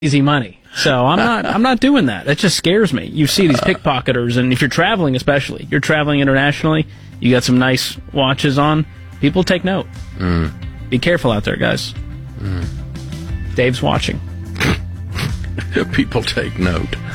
easy money. So I'm not doing that. That just scares me. You see these pickpocketers, and if you're traveling, especially, you're traveling internationally, you got some nice watches on, people take note. Be careful out there, guys. Dave's watching. People take note.